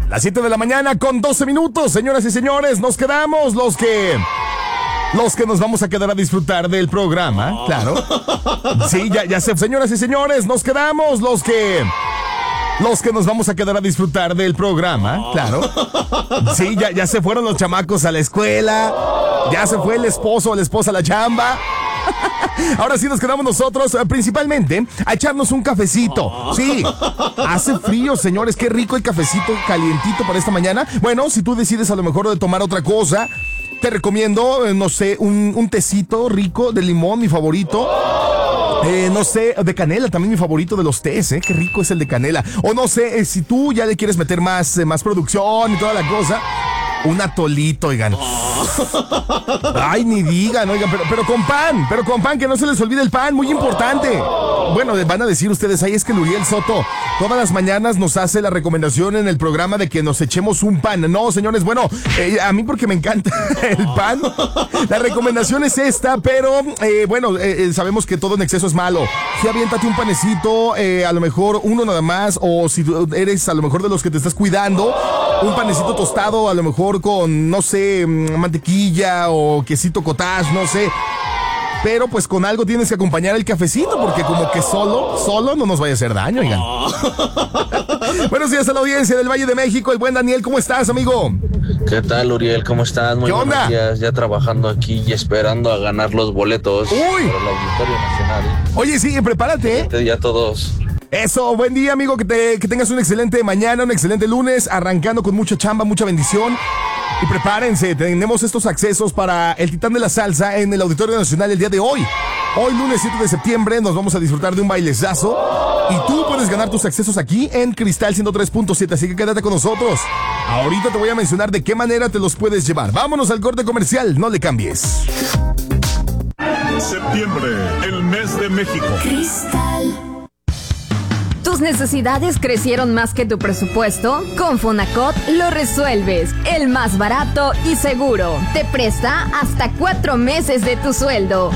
Las 7 de la mañana con 12 minutos, señoras y señores, nos quedamos los que nos vamos a quedar a disfrutar del programa, claro. Sí, ya sé, señoras y señores, nos quedamos los que nos vamos a quedar a disfrutar del programa, claro. Sí, ya se fueron los chamacos a la escuela, ya se fue el esposo o la esposa a la chamba. Ahora sí nos quedamos nosotros, principalmente, a echarnos un cafecito. Sí, hace frío, señores, qué rico el cafecito calientito para esta mañana. Bueno, si tú decides a lo mejor de tomar otra cosa, te recomiendo, no sé, un tecito rico de limón, mi favorito. No sé, de canela, también mi favorito de los tés, qué rico es el de canela. O no sé, si tú ya le quieres meter más producción y toda la cosa, un atolito, oigan. Ay, ni digan, oigan, pero con pan, que no se les olvide el pan, muy importante. Bueno, van a decir ustedes, ahí es que Luriel Soto todas las mañanas nos hace la recomendación en el programa de que nos echemos un pan. No, señores, bueno, a mí porque me encanta el pan, la recomendación es esta, pero bueno, sabemos que todo en exceso es malo. Sí, aviéntate un panecito, a lo mejor uno nada más, o si eres a lo mejor de los que te estás cuidando, un panecito tostado, a lo mejor con, no sé, mantequilla o quesito cottage, no sé. Pero pues con algo tienes que acompañar el cafecito, porque como que solo no nos vaya a hacer daño, oigan. Buenos días a la audiencia del Valle de México, el buen Daniel, ¿cómo estás, amigo? ¿Qué tal, Uriel? ¿Cómo estás? Muy buenos días, ya trabajando aquí y esperando a ganar los boletos para el Auditorio Nacional. Oye, sí, prepárate. Este día todos. Eso, buen día, amigo, que tengas un excelente mañana, un excelente lunes, arrancando con mucha chamba, mucha bendición. Y prepárense, tenemos estos accesos para el Titán de la Salsa en el Auditorio Nacional el día de hoy. Hoy, lunes 7 de septiembre, nos vamos a disfrutar de un bailezazo. Y tú puedes ganar tus accesos aquí en Cristal 103.7, así que quédate con nosotros. Ahorita te voy a mencionar de qué manera te los puedes llevar. Vámonos al corte comercial, no le cambies. Septiembre, el mes de México. Cristal. ¿Tus necesidades crecieron más que tu presupuesto? Con Fonacot lo resuelves. El más barato y seguro. Te presta hasta 4 meses de tu sueldo.